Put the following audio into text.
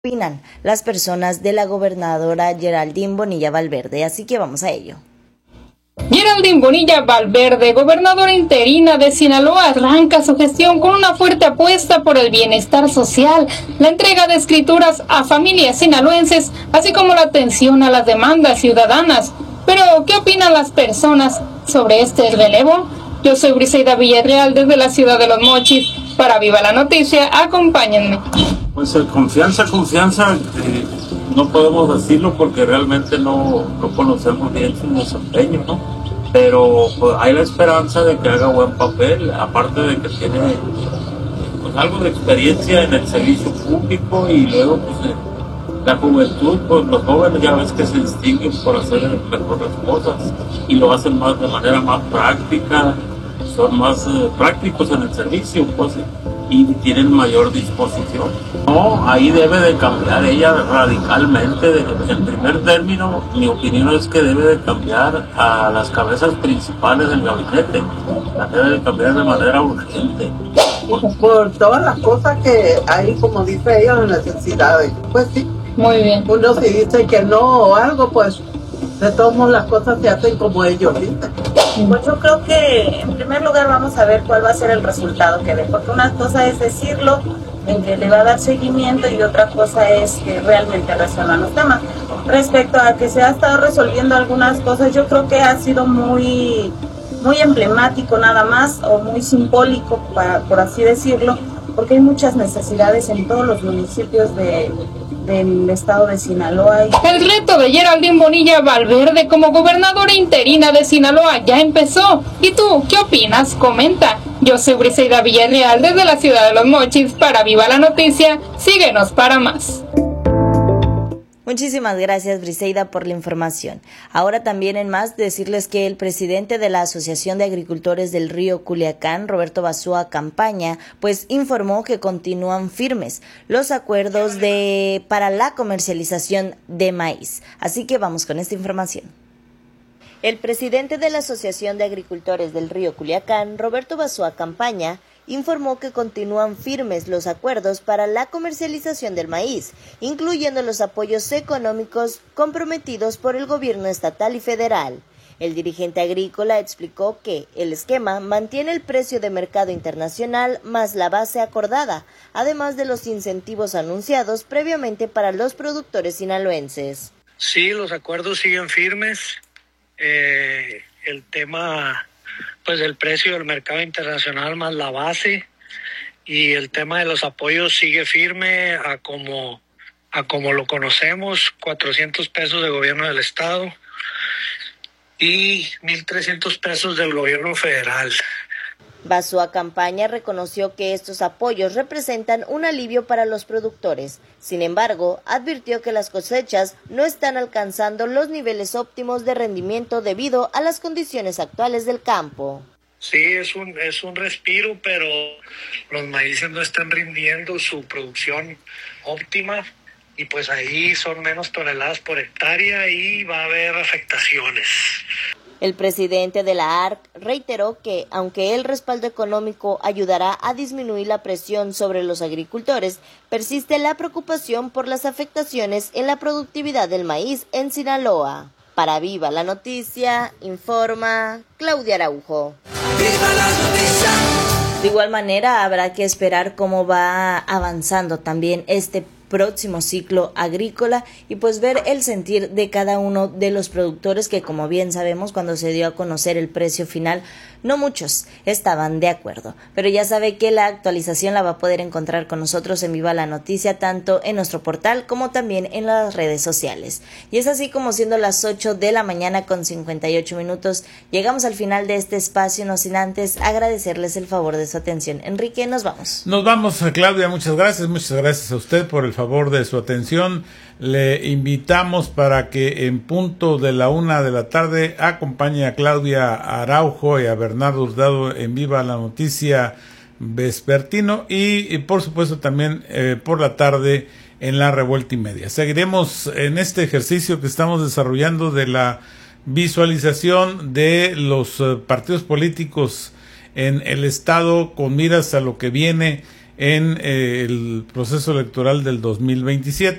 opinan las personas de la gobernadora Geraldine Bonilla Valverde, así que vamos a ello. Geraldine Bonilla Valverde, gobernadora interina de Sinaloa, arranca su gestión con una fuerte apuesta por el bienestar social, la entrega de escrituras a familias sinaloenses, así como la atención a las demandas ciudadanas. Pero, ¿qué opinan las personas sobre este relevo? Yo soy Briseida Villarreal desde la ciudad de Los Mochis. Para Viva la Noticia, acompáñenme. Pues confianza, no podemos decirlo porque realmente no conocemos bien su desempeño, ¿no? Pero pues, hay la esperanza de que haga buen papel, aparte de que tiene pues, algo de experiencia en el servicio público y luego pues la juventud, pues los jóvenes ya ves que se distinguen por hacer mejores cosas y lo hacen más de manera más práctica, son más prácticos en el servicio, pues, y tienen mayor disposición. No, ahí debe de cambiar ella radicalmente. En primer término, mi opinión es que debe de cambiar a las cabezas principales del gabinete. Las debe de cambiar de manera urgente. Por todas las cosas que hay, como dice ella, las necesidades. Pues sí. Muy bien. Uno si dice que no o algo, pues de todos modos las cosas se hacen como ellos dicen. Pues yo creo que en primer lugar vamos a ver cuál va a ser el resultado que dé, porque una cosa es decirlo, en que le va a dar seguimiento, y otra cosa es que realmente resuelvan los temas. Respecto a que se ha estado resolviendo algunas cosas, yo creo que ha sido muy emblemático nada más, o muy simbólico, por así decirlo, porque hay muchas necesidades en todos los municipios del estado de Sinaloa. El reto de Geraldine Bonilla Valverde como gobernadora interina de Sinaloa ya empezó. ¿Y tú qué opinas? Comenta. Yo soy Briseida Villarreal desde la ciudad de Los Mochis. Para Viva la Noticia, síguenos para más. Muchísimas gracias, Briseida, por la información. Ahora también en más decirles que el presidente de la Asociación de Agricultores del Río Culiacán, Roberto Basúa Campaña, pues informó que continúan firmes los acuerdos para la comercialización de maíz. Así que vamos con esta información. El presidente de la Asociación de Agricultores del Río Culiacán, Roberto Basúa Campaña, informó que continúan firmes los acuerdos para la comercialización del maíz, incluyendo los apoyos económicos comprometidos por el gobierno estatal y federal. El dirigente agrícola explicó que el esquema mantiene el precio de mercado internacional más la base acordada, además de los incentivos anunciados previamente para los productores sinaloenses. Sí, los acuerdos siguen firmes. El tema pues el precio del mercado internacional más la base, y el tema de los apoyos sigue firme a como lo conocemos, 400 pesos del gobierno del estado y 1,300 pesos del gobierno federal. Basúa Campaña reconoció que estos apoyos representan un alivio para los productores. Sin embargo, advirtió que las cosechas no están alcanzando los niveles óptimos de rendimiento debido a las condiciones actuales del campo. Sí, es un respiro, pero los maíces no están rindiendo su producción óptima, y pues ahí son menos toneladas por hectárea y va a haber afectaciones. El presidente de la ARC reiteró que, aunque el respaldo económico ayudará a disminuir la presión sobre los agricultores, persiste la preocupación por las afectaciones en la productividad del maíz en Sinaloa. Para Viva la Noticia, informa Claudia Araujo. ¡Viva la noticia! De igual manera, habrá que esperar cómo va avanzando también este próximo ciclo agrícola y pues ver el sentir de cada uno de los productores que, como bien sabemos, cuando se dio a conocer el precio final, no muchos estaban de acuerdo, pero ya sabe que la actualización la va a poder encontrar con nosotros en Viva la Noticia, tanto en nuestro portal como también en las redes sociales. Y es así como, siendo las 8 de la mañana con 58 minutos, llegamos al final de este espacio, no sin antes agradecerles el favor de su atención. Enrique, nos vamos. Nos vamos, Claudia, muchas gracias a usted por el favor de su atención. Le invitamos para que en punto de la 1 de la tarde acompañe a Claudia Araujo y a Bernardo Hurtado en Viva la Noticia vespertino, y por supuesto también por la tarde en la Revuelta y Media. Seguiremos en este ejercicio que estamos desarrollando de la visualización de los partidos políticos en el estado con miras a lo que viene en el proceso electoral del 2027.